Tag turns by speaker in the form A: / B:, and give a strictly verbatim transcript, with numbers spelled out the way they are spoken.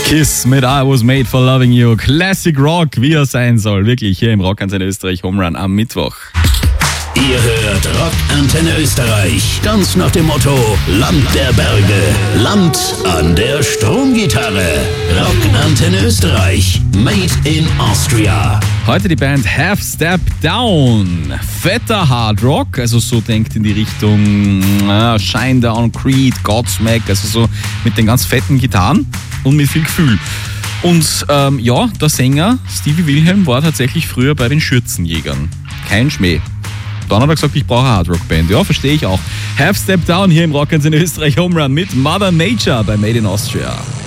A: Kiss mit I Was Made for Loving You. Classic Rock, wie er sein soll. Wirklich hier im Rockantenne Österreich Home Run am Mittwoch.
B: Ihr hört Rockantenne Österreich. Ganz nach dem Motto Land der Berge, Land an der Stromgitarre. Rockantenne Österreich, made in Austria.
A: Heute die Band Half Step Down. Fetter Hard Rock, also so denkt in die Richtung äh, Shinedown, Creed, Godsmack, also so mit den ganz fetten Gitarren und mit viel Gefühl. Und ähm, ja, der Sänger Stevie Wilhelm war tatsächlich früher bei den Schürzenjägern. Kein Schmäh. Dann hat er gesagt, ich brauche eine Hardrock-Band. Ja, verstehe ich auch. Half Step Down hier im Rockantenne Österreich Home Run mit Mother Nature bei Made in Austria.